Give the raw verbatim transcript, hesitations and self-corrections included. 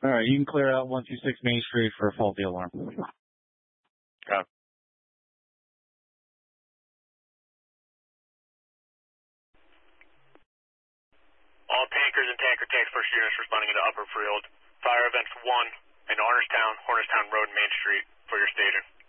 All right, you can clear out one two six Main Street for a faulty alarm. Okay. All tankers and tanker tank first units responding into Upper Freehold. Fire events one in Hornerstown, Hornerstown Road, Main Street for your staging.